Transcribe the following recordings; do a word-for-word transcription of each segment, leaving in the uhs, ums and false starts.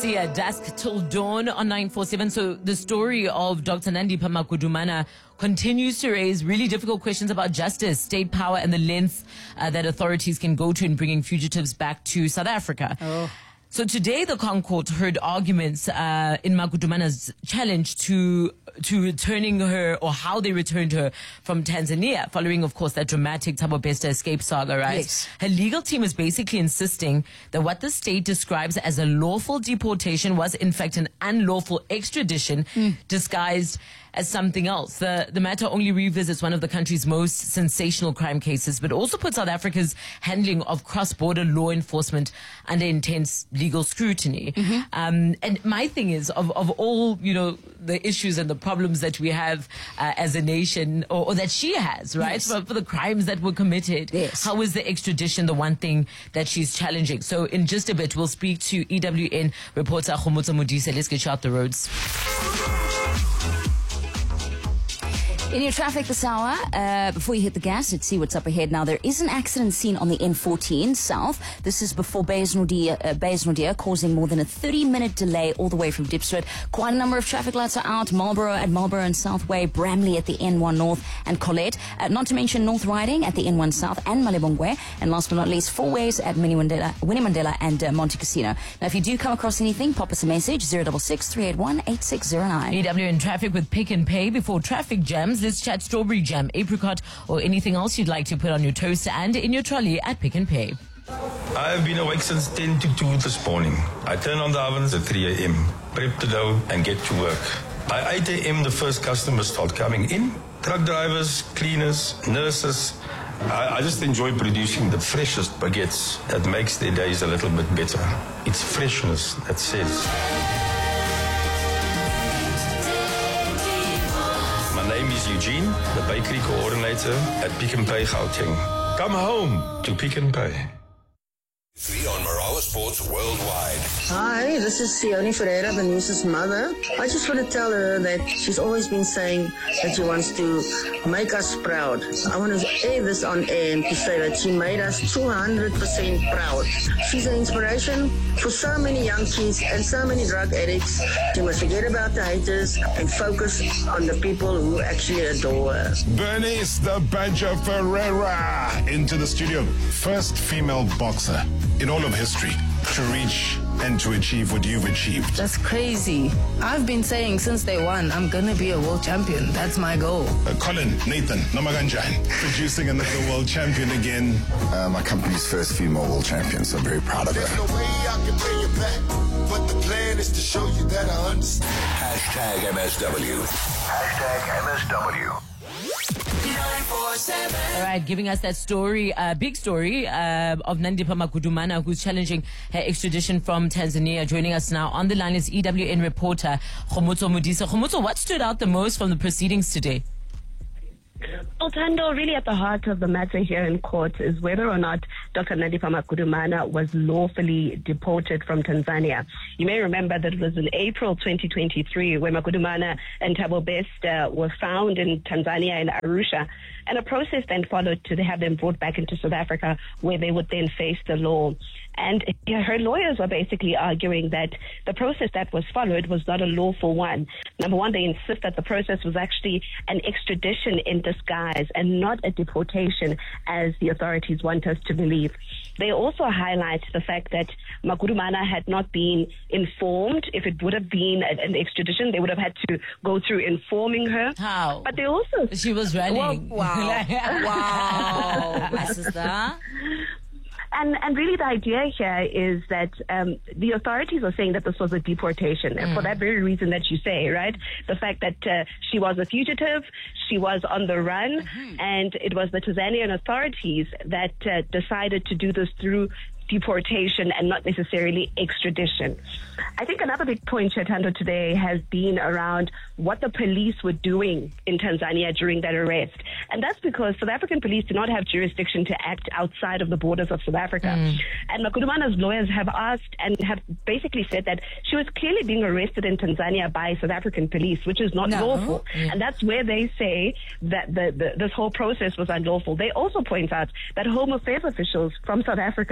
see at dusk till dawn on nine four seven. So the story of Doctor Nandipha Makudumana continues to raise really difficult questions about justice, state power, and the lengths uh, that authorities can go to in bringing fugitives back to South Africa. Oh. So today, the ConCourt heard arguments uh, in Makudumana's challenge to to returning her, or how they returned her from Tanzania, following, of course, that dramatic Thabo Bester escape saga, right? Yes. Her legal team is basically insisting that what the state describes as a lawful deportation was, in fact, an unlawful extradition mm. disguised as something else. The, the matter only revisits one of the country's most sensational crime cases, but also puts South Africa's handling of cross-border law enforcement under intense legal scrutiny. Mm-hmm. Um, and my thing is, of, of all, you know, the issues and the problems that we have uh, as a nation, or, or that she has, right, yes. for, for the crimes that were committed, yes. how is the extradition the one thing that she's challenging? So in just a bit, we'll speak to E W N reporter Khomotso Modise. Let's get you out the roads. In your traffic this hour, uh, before you hit the gas, let's see what's up ahead. Now, there is an accident scene on the N fourteen south. This is before Baysnordia, uh, Baysnordia, causing more than a thirty-minute delay all the way from Diepsloot. Quite a number of traffic lights are out. Marlborough at Marlborough and Southway, Bramley at the N one North, and Colette. Uh, not to mention North Riding at the N one South and Malebongwe. And last but not least, four ways at Winnie Mandela, Winnie Mandela and uh, Monte Casino. Now, if you do come across anything, pop us a message, zero six six, three eight one, eight six zero nine. E W N traffic with Pick and Pay before traffic jams. Let's chat strawberry jam, apricot, or anything else you'd like to put on your toast and in your trolley at Pick and Pay. I have been awake since ten to two this morning. I turn on the ovens at three a.m., prep the dough, and get to work. By eight a.m., the first customers start coming in. Truck drivers, cleaners, nurses. I, I just enjoy producing the freshest baguettes that makes their days a little bit better. It's freshness that says. My name is Eugene, the bakery coordinator at Pick and Pay Gauteng. Come home to Pick and Pay. Three on Marawa Sports Worldwide. Hi, this is Sione Ferreira, Benice's mother. I just want to tell her that she's always been saying that she wants to make us proud. I want to air this on air and to say that she made us two hundred percent proud. She's an inspiration for so many young kids and so many drug addicts. She must forget about the haters and focus on the people who actually adore her. Bernice the Badger Ferreira into the studio. First female boxer in all of history to reach and to achieve what you've achieved. That's crazy. I've been saying since day one, I'm going to be a world champion. That's my goal. Uh, Colin, Nathan, Namaganjan, producing another world champion again. Uh, my company's first female world champion, so I'm very proud of her. There's no way I can bring you back, but the plan is to show you that I understand. Hashtag M S W. Hashtag M S W. All right, giving us that story, uh, big story uh, of Nandipha Makudumana, who's challenging her extradition from Tanzania. Joining us now on the line is E W N reporter Khomotso Modise. Khomotso, what stood out the most from the proceedings today? Well, Tando, really at the heart of the matter here in court is whether or not Doctor Nandipha Makudumana was lawfully deported from Tanzania. You may remember that it was in April twenty twenty-three where Makudumana and Thabo Bester were found in Tanzania in Arusha, and a process then followed to have them brought back into South Africa, where they would then face the law. And her lawyers were basically arguing that the process that was followed was not a lawful one. Number one, they insist that the process was actually an extradition in disguise and not a deportation, as the authorities want us to believe. They also highlight the fact that Makudumana had not been informed. If it would have been an extradition, they would have had to go through informing her. How? But they also... She was running. Well, wow. Wow. My sister. And, and really the idea here is that um, the authorities are saying that this was a deportation. And mm. for that very reason that you say, right? The fact that uh, she was a fugitive, she was on the run, mm-hmm. and it was the Tanzanian authorities that uh, decided to do this through deportation and not necessarily extradition. I think another big point, Chetando, today has been around what the police were doing in Tanzania during that arrest. And that's because South African police do not have jurisdiction to act outside of the borders of South Africa. Mm. And Makudumana's lawyers have asked and have basically said that she was clearly being arrested in Tanzania by South African police, which is not no. lawful. Mm. And that's where they say that the, the, this whole process was unlawful. They also point out that Home Affairs officials from South Africa would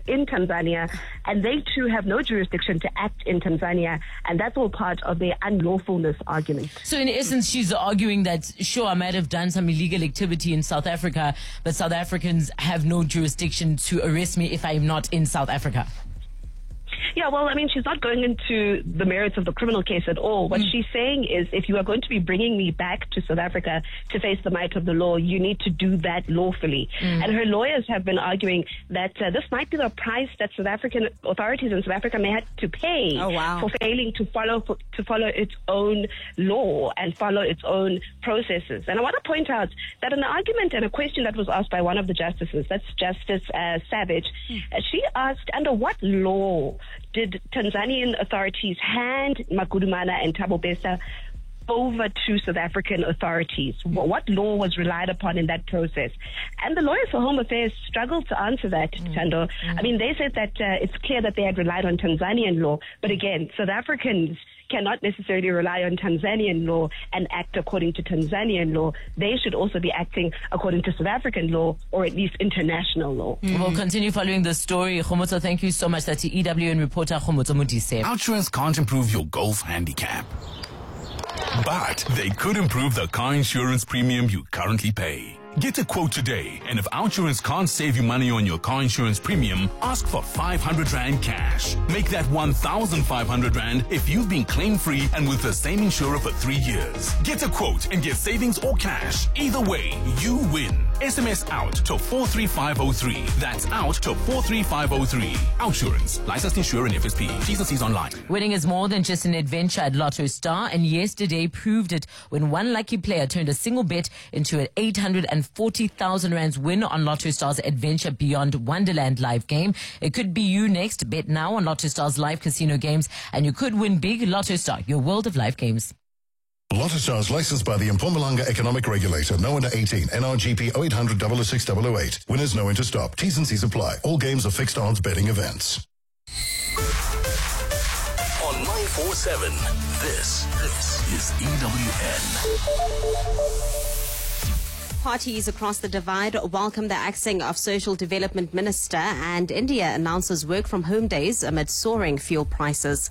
in Tanzania, and they too have no jurisdiction to act in Tanzania, and that's all part of their unlawfulness argument. So in essence, she's arguing that, sure, I might have done some illegal activity in South Africa, but South Africans have no jurisdiction to arrest me if I am not in South Africa. Yeah, well, I mean, she's not going into the merits of the criminal case at all. What mm. she's saying is, if you are going to be bringing me back to South Africa to face the might of the law, you need to do that lawfully. Mm. And her lawyers have been arguing that uh, this might be the price that South African authorities in South Africa may have to pay oh, wow. for failing to follow for, to follow its own law and follow its own processes. And I want to point out that an argument and a question that was asked by one of the justices, that's Justice uh, Savage, mm. uh, she asked, under what law did Tanzanian authorities hand Magudumana and Thabo Bester over to South African authorities? What law was relied upon in that process? And the lawyers for Home Affairs struggled to answer that, mm. Tando. Mm. I mean, they said that uh, it's clear that they had relied on Tanzanian law, but again, South Africans cannot necessarily rely on Tanzanian law and act according to Tanzanian law. They should also be acting according to South African law, or at least international law. Mm. We'll continue following the story. Khomotso, thank you so much. That's the E W N reporter Khomotso Modise. Outsurance can't improve your golf handicap, but they could improve the car insurance premium you currently pay. Get a quote today, and if Outsurance can't save you money on your car insurance premium, ask for five hundred rand cash. Make that one thousand five hundred rand if you've been claim-free and with the same insurer for three years. Get a quote and get savings or cash. Either way, you win. S M S out to four three five oh three. That's out to four three five oh three. Outsurance. Licensed insurer and F S P. T's and C's online. Winning is more than just an adventure at Lotto Star, and yesterday proved it when one lucky player turned a single bet into an eight hundred forty thousand rands win on Lotto Star's Adventure Beyond Wonderland live game. It could be you next. Bet now on Lotto Star's live casino games, and you could win big. Lotto Star, your world of live games. Lotto Stars licensed by the Mpumalanga Economic Regulator. No under eighteen. N R G P oh eight hundred, oh oh six, oh oh eight. Winners know when to stop. T's and C's apply. All games are fixed odds betting events. On nine four seven, this, this is E W N. Parties across the divide welcome the axing of Social Development Minister, and India announces work from home days amid soaring fuel prices.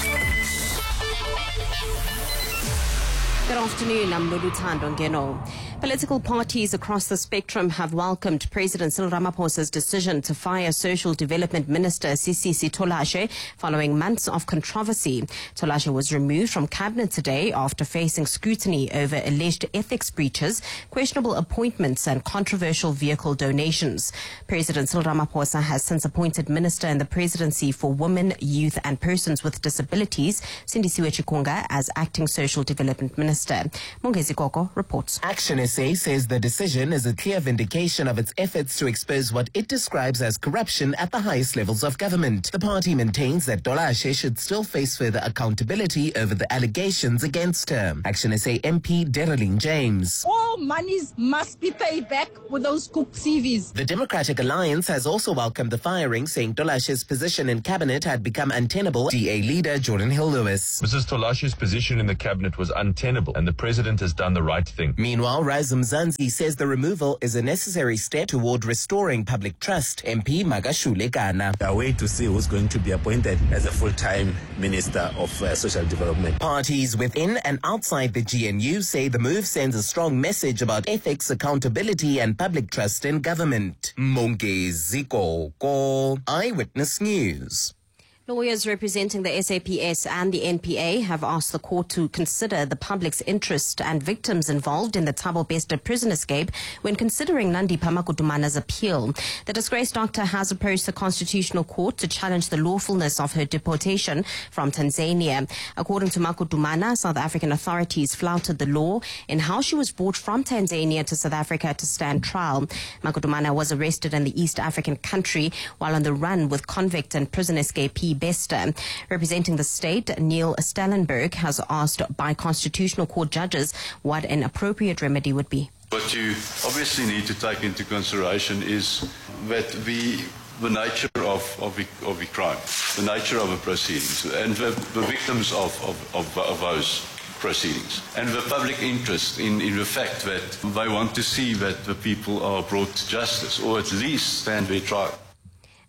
Good afternoon, I'm Luluthando Ngeno. Political parties across the spectrum have welcomed President Cyril Ramaphosa's decision to fire Social Development Minister Sisisi Tolashe following months of controversy. Tolashe was removed from cabinet today after facing scrutiny over alleged ethics breaches, questionable appointments and controversial vehicle donations. President Cyril Ramaphosa has since appointed Minister in the Presidency for Women, Youth and Persons with Disabilities, Sindisiwe Chikunga, as Acting Social Development Minister. Mongezi Koko reports. Action S A says the decision is a clear vindication of its efforts to expose what it describes as corruption at the highest levels of government. The party maintains that Tolashe should still face further accountability over the allegations against her. Action S A M P Derelyn James. All monies must be paid back with those cooked C Vs. The Democratic Alliance has also welcomed the firing, saying Tolashe's position in cabinet had become untenable. D A leader Jordan Hill-Lewis. Missus Tolashe's position in the cabinet was untenable, and the president has done the right thing. Meanwhile, Razum Zanzi says the removal is a necessary step toward restoring public trust. M P Magashule Kana. We are waiting to see who's going to be appointed as a full-time Minister of uh, Social Development. Parties within and outside the G N U say the move sends a strong message about ethics, accountability and public trust in government. Mongezi Koko, Eyewitness News. Lawyers representing the S A P S and the N P A have asked the court to consider the public's interest and victims involved in the Thabo Bester prison escape when considering Nandipha Magudumana's appeal. The disgraced doctor has approached the Constitutional Court to challenge the lawfulness of her deportation from Tanzania. According to Magudumana, South African authorities flouted the law in how she was brought from Tanzania to South Africa to stand trial. Magudumana was arrested in the East African country while on the run with convict and prison escapee Bester. Representing the state, Neil Stellenberg has asked by Constitutional Court judges what an appropriate remedy would be. What you obviously need to take into consideration is that the the nature of, of, the, of the crime, the nature of the proceedings, and the, the victims of, of, of, of those proceedings, and the public interest in, in the fact that they want to see that the people are brought to justice, or at least stand their trial.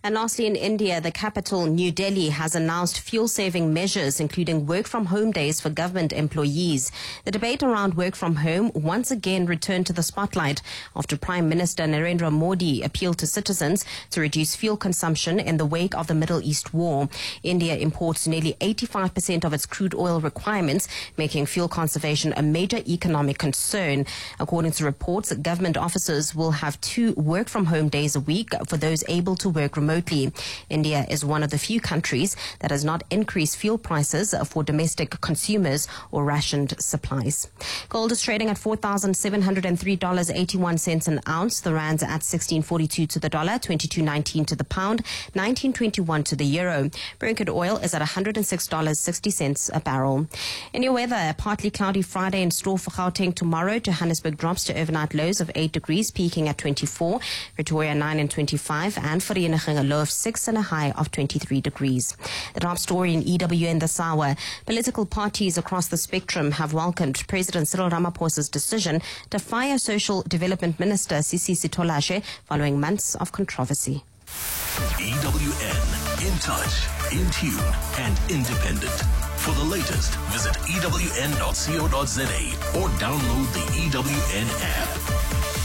And lastly, in India, the capital, New Delhi, has announced fuel-saving measures, including work-from-home days for government employees. The debate around work from home once again returned to the spotlight after Prime Minister Narendra Modi appealed to citizens to reduce fuel consumption in the wake of the Middle East war. India imports nearly eighty-five percent of its crude oil requirements, making fuel conservation a major economic concern. According to reports, government officers will have two work-from-home days a week for those able to work remotely. India is one of the few countries that has not increased fuel prices for domestic consumers or rationed supplies. Gold is trading at four thousand seven hundred three dollars and eighty-one cents an ounce. The rand's at sixteen forty-two to the dollar, twenty-two nineteen to the pound, nineteen twenty-one to the euro. Brent oil is at one hundred six dollars and sixty cents a barrel. In your weather, a partly cloudy Friday in store for Gauteng tomorrow. Johannesburg drops to overnight lows of eight degrees, peaking at twenty-four. Pretoria nine and twenty-five, and Vereeniging a low of six and a high of twenty-three degrees. The top story in E W N this hour. Political parties across the spectrum have welcomed President Cyril Ramaphosa's decision to fire Social Development Minister Sisi Sitolashe following months of controversy. E W N, in touch, in tune, and independent. For the latest, visit E W N dot co dot za or download the E W N app.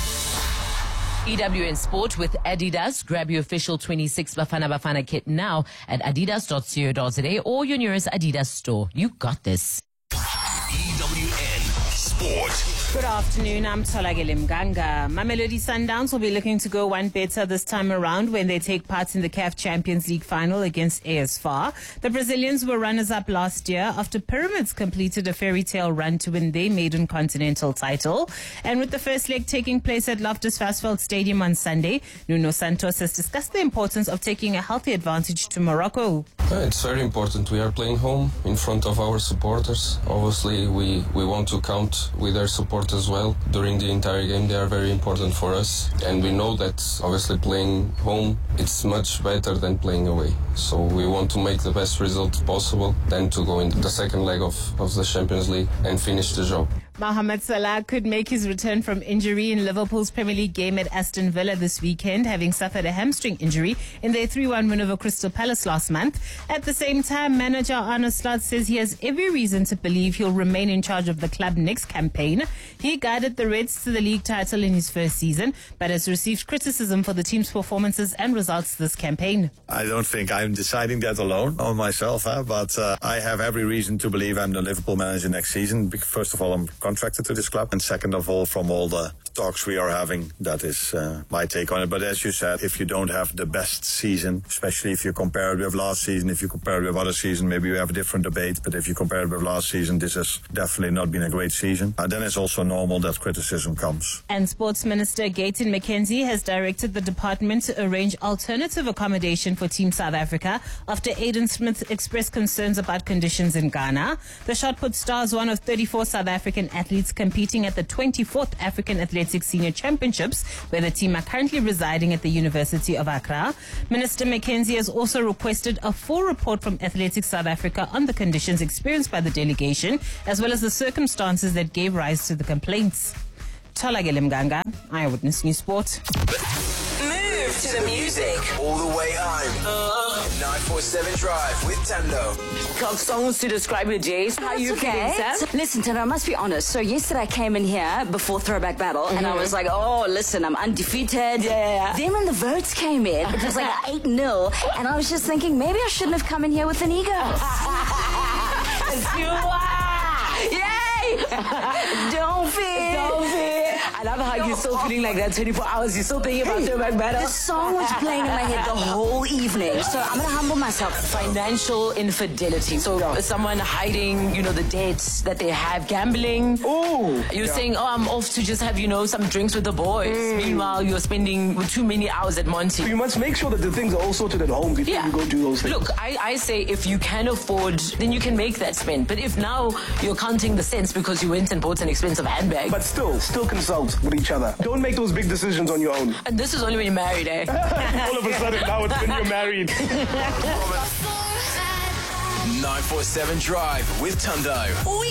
E W N Sport with Adidas. Grab your official twenty-six Bafana Bafana kit now at adidas dot co dot za or your nearest Adidas store. You got this. E W N Sport. Good afternoon, I'm Tolagele Mganga. Mamelodi Sundowns will be looking to go one better this time around when they take part in the C A F Champions League final against A S F A R. The Brazilians were runners-up last year after Pyramids completed a fairy tale run to win their maiden continental title. And with the first leg taking place at Loftus Versfeld Stadium on Sunday, Nuno Santos has discussed the importance of taking a healthy advantage to Morocco. Yeah, it's very important. We are playing home in front of our supporters. Obviously, we, we want to count with their support as well during the entire game. They are very important for us, and we know that obviously playing home it's much better than playing away, so we want to make the best result possible, then to go into the second leg of, of the Champions League and finish the job. Mohamed Salah could make his return from injury in Liverpool's Premier League game at Aston Villa this weekend, having suffered a hamstring injury in their three one win over Crystal Palace last month. At the same time, manager Arne Slot says he has every reason to believe he'll remain in charge of the club next campaign. He guided the Reds to the league title in his first season, but has received criticism for the team's performances and results this campaign. I don't think I'm deciding that alone on myself, huh? but uh, I have every reason to believe I'm the Liverpool manager next season. First of all, I'm contracted to this club, and second of all, from all the talks we are having, that is uh, my take on it. But as you said, if you don't have the best season, especially if you compare it with last season, if you compare it with other season, maybe you have a different debate, but if you compare it with last season, this has definitely not been a great season. Uh, then it's also normal that criticism comes. And Sports Minister Gayton McKenzie has directed the department to arrange alternative accommodation for Team South Africa after Aidan Smith expressed concerns about conditions in Ghana. The shot put stars one of thirty-four South African athletes competing at the twenty-fourth African Athletics Senior Championships, where the team are currently residing at the University of Accra. Minister McKenzie has also requested a full report from Athletics South Africa on the conditions experienced by the delegation, as well as the circumstances that gave rise to the complaints. Tolagele Mganga, Eyewitness News Sport. Move to the music. All the way home. Uh, nine four seven Drive with Tando. Got songs to describe your days. How you okay. feeling, Sam? Listen, Tana, I must be honest. So yesterday I came in here before Throwback Battle, mm-hmm. and I was like, oh, listen, I'm undefeated. Yeah. Then when the votes came in, it was like eight nil, and I was just thinking, maybe I shouldn't have come in here with an ego. You are. Yay! Don't fear. Don't fear. I love how you're still feeling like that twenty-four hours. You're still thinking about Throwback Battle. The song was playing in my head the whole evening, so I'm going to humble myself. Financial infidelity. So yeah. someone hiding, you know, the debts that they have, gambling. Oh. You're yeah. saying, oh, I'm off to just have, you know, some drinks with the boys. Mm. Meanwhile, you're spending too many hours at Monty. So you must make sure that the things are all sorted at home before yeah. you go do those things. Look, I, I say if you can afford, then you can make that spend. But if now you're counting the cents because you went and bought an expensive handbag. But still, still consult with each other. Don't make those big decisions on your own. And this is only when you're married, eh? All of a sudden, now it's when you're married. nine four seven Drive with Tando.